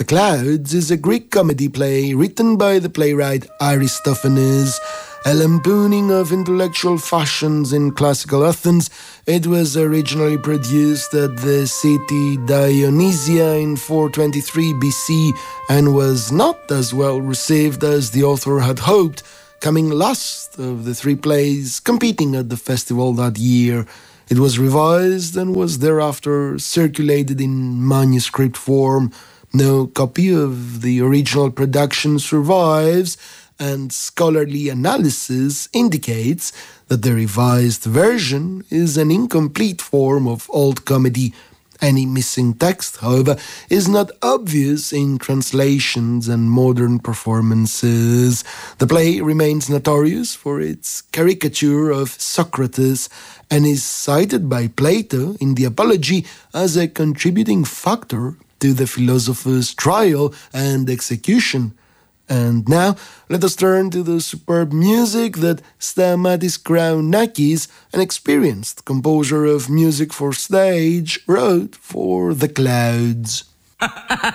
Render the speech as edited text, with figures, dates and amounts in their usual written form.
Clouds is a Greek comedy play written by the playwright Aristophanes, a lampooning of intellectual fashions in classical Athens. It was originally produced at the city Dionysia in 423 BC and was not as well received as the author had hoped, coming last of the three plays competing at the festival that year. It was revised and was thereafter circulated in manuscript form. No copy of the original production survives, and scholarly analysis indicates that the revised version is an incomplete form of old comedy. Any missing text, however, is not obvious in translations and modern performances. The play remains notorious for its caricature of Socrates and is cited by Plato in the Apology as a contributing factor to the philosopher's trial and execution. And now, let us turn to the superb music that Stamatis Kraunakis, an experienced composer of music for stage, wrote for The Clouds.